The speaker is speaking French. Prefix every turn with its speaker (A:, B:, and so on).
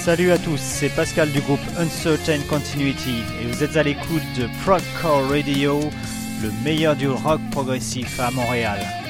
A: Salut à tous, c'est Pascal du groupe Uncertain Continuity et vous êtes à l'écoute de Progcore Radio, le meilleur du rock progressif à Montréal.